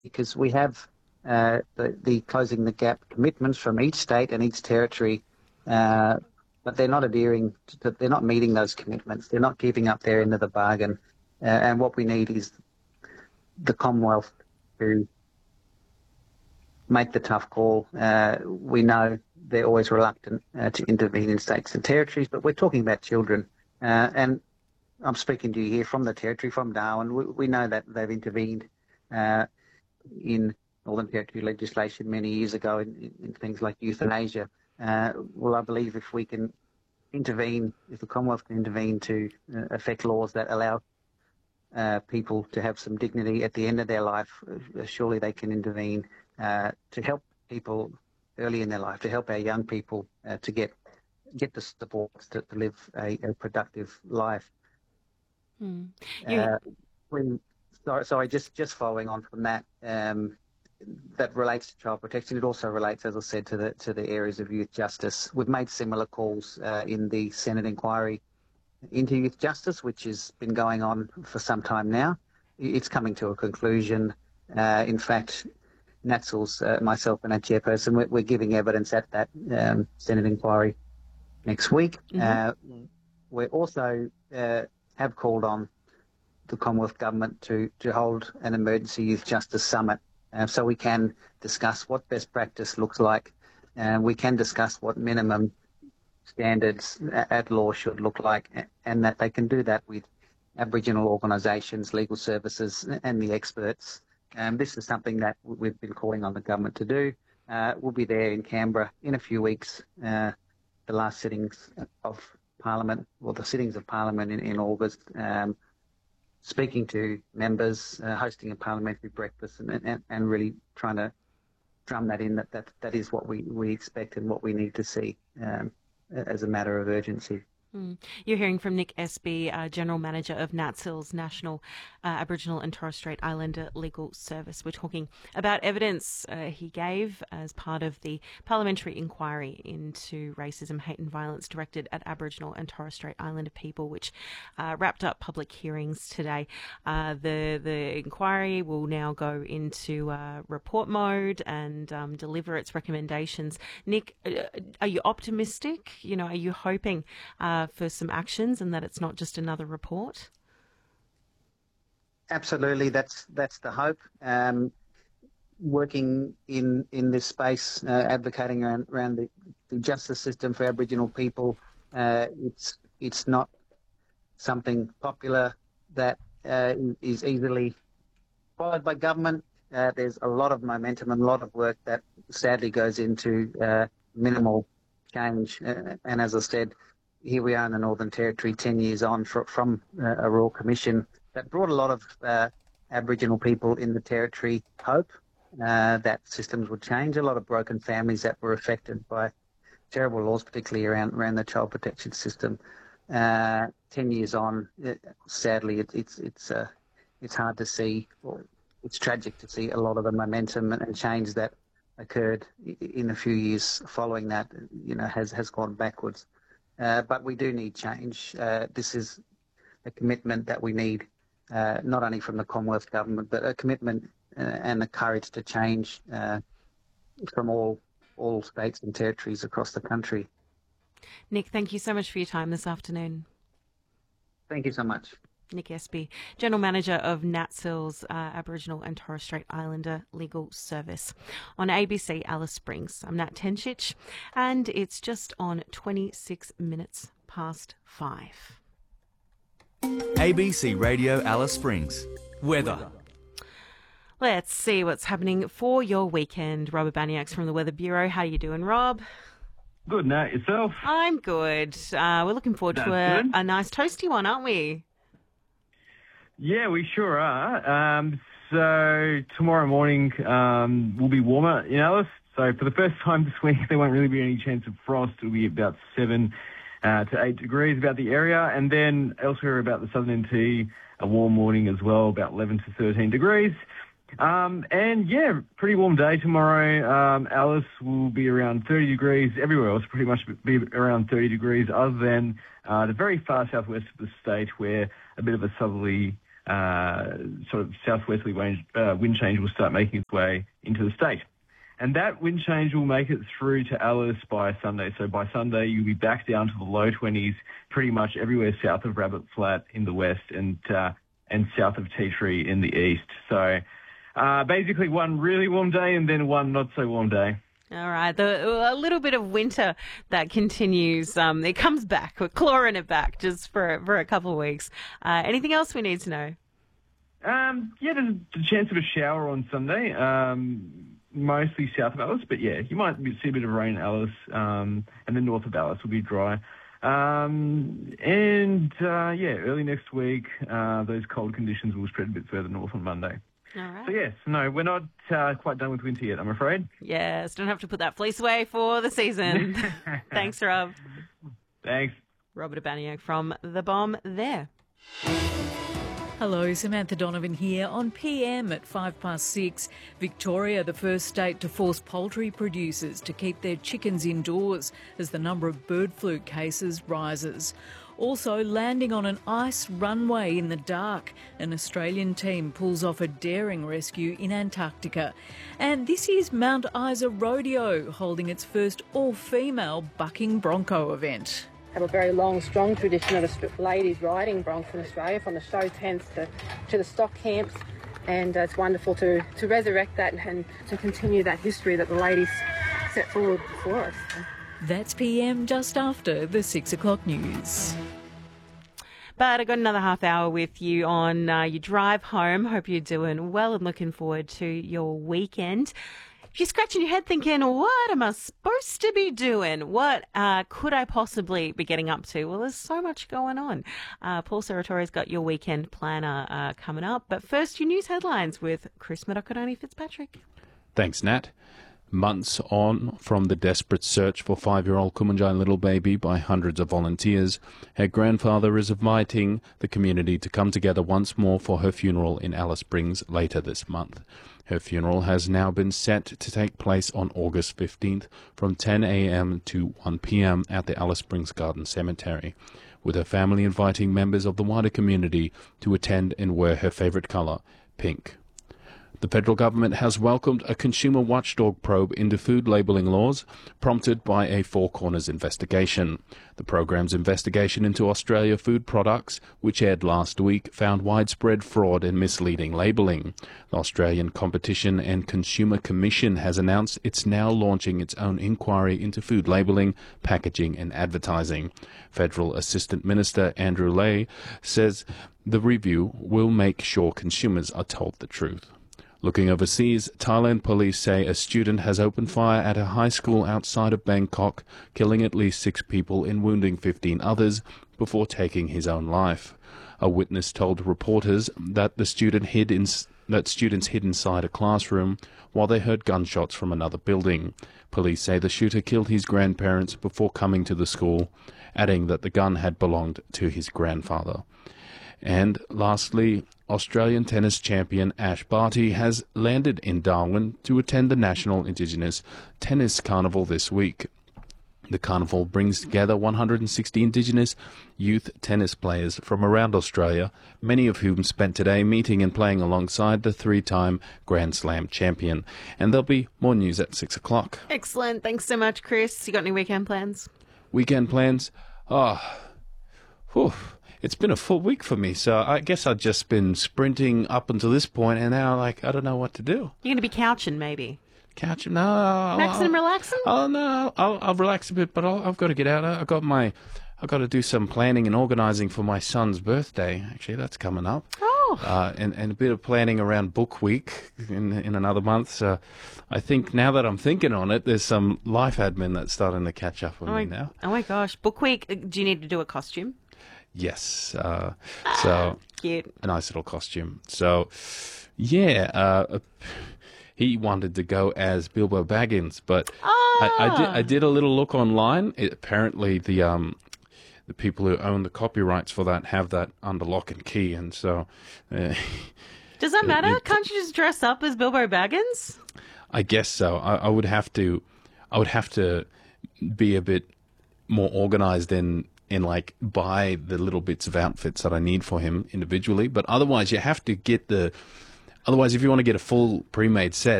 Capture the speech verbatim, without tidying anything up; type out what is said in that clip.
because we have uh, the, the closing the gap commitments from each state and each territory, uh, but they're not adhering, to, they're not meeting those commitments. They're not keeping up their end of the bargain. Uh, and what we need is the Commonwealth to make the tough call. Uh, we know they're always reluctant uh, to intervene in states and territories, but we're talking about children. Uh, and I'm speaking to you here from the Territory, from Darwin. We, we know that they've intervened uh, in Northern Territory legislation many years ago in, in, in things like euthanasia. Uh, well, I believe if we can intervene, if the Commonwealth can intervene to uh, affect laws that allow uh, people to have some dignity at the end of their life, uh, surely they can intervene uh, to help people early in their life, to help our young people uh, to get get the support to, to live a, a productive life. Mm. Uh, when, sorry, sorry, just, just following on from that, um, that relates to child protection. It also relates, as I said, to the to the areas of youth justice. We've made similar calls uh, in the Senate inquiry into youth justice, which has been going on for some time now. It's coming to a conclusion. Uh, in fact, NATSL's, uh, myself and our chairperson, we're, we're giving evidence at that um, Senate inquiry next week. Mm-hmm. Uh, we're also uh, have called on the Commonwealth Government to, to hold an emergency youth justice summit uh, so we can discuss what best practice looks like. Uh, we can discuss what minimum standards at law should look like, and that they can do that with Aboriginal organisations, legal services and the experts. Um, this is something that we've been calling on the government to do. Uh, we'll be there in Canberra in a few weeks, uh, the last sittings of Parliament, or the sittings of Parliament in, in August, um, speaking to members, uh, hosting a parliamentary breakfast and, and, and really trying to drum that in, that that, that is what we, we expect and what we need to see um, as a matter of urgency. Mm. You're hearing from Nick Espy, uh, General Manager of NATSL's National uh, Aboriginal and Torres Strait Islander Legal Service. We're talking about evidence uh, he gave as part of the parliamentary inquiry into racism, hate and violence directed at Aboriginal and Torres Strait Islander people, which uh, wrapped up public hearings today. Uh, the, the inquiry will now go into uh, report mode and um, deliver its recommendations. Nick, uh, are you optimistic? You know, are you hoping uh, for some actions and that it's not just another report? Absolutely, that's that's the hope. Um, working in in this space, uh, advocating around, around the, the justice system for Aboriginal people, uh, it's it's not something popular that uh, is easily followed by government. Uh, there's a lot of momentum and a lot of work that sadly goes into uh, minimal change. Uh, and as I said, here we are in the Northern Territory, ten years on for, from uh, a Royal Commission that brought a lot of uh, Aboriginal people in the Territory hope uh, that systems would change. A lot of broken families that were affected by terrible laws, particularly around around the child protection system. Uh, ten years on, it, sadly, it, it's it's uh, it's hard to see. Or it's tragic to see a lot of the momentum and change that occurred in a few years following that. You know, has has gone backwards. Uh, but we do need change. Uh, this is a commitment that we need, uh, not only from the Commonwealth Government, but a commitment uh, and the courage to change uh, from all all states and territories across the country. Nick, thank you so much for your time this afternoon. Thank you so much. Nick Espy, General Manager of NATSL's uh, Aboriginal and Torres Strait Islander Legal Service. On A B C Alice Springs, I'm Nat Tenchich, and it's just on twenty-six minutes past five. A B C Radio Alice Springs. Weather. Let's see what's happening for your weekend. Robert Baniaks from the Weather Bureau. How are you doing, Rob? Good, Nat. Yourself? I'm good. Uh, we're looking forward That's to a, good. a nice toasty one, aren't we? Yeah, we sure are. Um, so tomorrow morning um, will be warmer in Alice. So for the first time this week, there won't really be any chance of frost. It'll be about seven uh, to eight degrees about the area. And then elsewhere about the southern N T, a warm morning as well, about eleven to thirteen degrees. Um, and yeah, pretty warm day tomorrow. Um, Alice will be around thirty degrees. Everywhere else pretty much be around thirty degrees, other than uh, the very far southwest of the state, where a bit of a southerly uh, sort of southwesterly wind, uh, wind change will start making its way into the state. And that wind change will make it through to Alice by Sunday. So by Sunday, you'll be back down to the low twenties, pretty much everywhere south of Rabbit Flat in the west and uh, and south of Tea Tree in the east. So uh, basically one really warm day and then one not so warm day. All right, the, a little bit of winter that continues. Um, it comes back. We're clawing it back just for for a couple of weeks. Uh, anything else we need to know? Um, yeah, there's a chance of a shower on Sunday. Um, mostly south of Alice, but yeah, you might see a bit of rain in Alice, um, and then north of Alice will be dry. Um, and uh, yeah, early next week, uh, those cold conditions will spread a bit further north on Monday. All right. So yes, no, we're not uh, quite done with winter yet, I'm afraid. Yes, don't have to put that fleece away for the season. Thanks, Rob. Thanks. Robert Abaniak from The Bomb there. Hello, Samantha Donovan here on P M at five past six. Victoria, the first state to force poultry producers to keep their chickens indoors as the number of bird flu cases rises. Also, landing on an ice runway in the dark. An Australian team pulls off a daring rescue in Antarctica. And this year's Mount Isa Rodeo holding its first all-female bucking bronco event. Have a very long, strong tradition of ladies riding broncs in Australia, from the show tents to, to the stock camps, and uh, it's wonderful to, to resurrect that and to continue that history that the ladies set forward before us. That's P M just after the six o'clock news. But I got another half hour with you on uh, your drive home. Hope you're doing well and looking forward to your weekend. If you're scratching your head thinking, what am I supposed to be doing? What uh, could I possibly be getting up to? Well, there's so much going on. Uh, Paul Serratori's got your weekend planner uh, coming up. But first, your news headlines with Chris Medocodoni Fitzpatrick. Thanks, Nat. Months on from the desperate search for five-year-old Kumanjai little baby by hundreds of volunteers, her grandfather is inviting the community to come together once more for her funeral in Alice Springs later this month. Her funeral has now been set to take place on August fifteenth from ten a.m. to one p.m. at the Alice Springs Garden Cemetery, with her family inviting members of the wider community to attend and wear her favourite colour, pink. The federal government has welcomed a consumer watchdog probe into food labelling laws, prompted by a Four Corners investigation. The program's investigation into Australia food products, which aired last week, found widespread fraud and misleading labelling. The Australian Competition and Consumer Commission has announced it's now launching its own inquiry into food labelling, packaging and advertising. Federal Assistant Minister Andrew Lay says the review will make sure consumers are told the truth. Looking overseas, Thailand police say a student has opened fire at a high school outside of Bangkok, killing at least six people and wounding fifteen others before taking his own life. A witness told reporters that the student hid in, that students hid inside a classroom while they heard gunshots from another building. Police say the shooter killed his grandparents before coming to the school, adding that the gun had belonged to his grandfather. And lastly, Australian tennis champion Ash Barty has landed in Darwin to attend the National Indigenous Tennis Carnival this week. The carnival brings together one hundred sixty Indigenous youth tennis players from around Australia, many of whom spent today meeting and playing alongside the three-time Grand Slam champion. And there'll be more news at six o'clock. Excellent. Thanks so much, Chris. You got any weekend plans? Weekend plans? Oh, whew. It's been a full week for me, so I guess I've just been sprinting up until this point, and now, like, I don't know what to do. You're going to be couching, maybe? Couching? No. I'll, Maxing and relaxing? Oh, no. I'll, I'll relax a bit, but I'll, I've got to get out. I've got my, I've got to do some planning and organising for my son's birthday. Actually, that's coming up. Oh. Uh, and, and a bit of planning around book week in, in another month. So I think now that I'm thinking on it, there's some life admin that's starting to catch up on oh me my, now. Oh, my gosh. Book week, do you need to do a costume? Yes. Uh, so Cute. A nice little costume. So, yeah, uh, he wanted to go as Bilbo Baggins, but oh. I, I did. I did a little look online. It, apparently, the um, the people who own the copyrights for that have that under lock and key, and so. Uh, Does that matter? You, Can't you just dress up as Bilbo Baggins? I guess so. I, I would have to. I would have to be a bit more organised in. and like buy the little bits of outfits that I need for him individually. But otherwise, you have to get the. Otherwise, if you want to get a full pre-made set,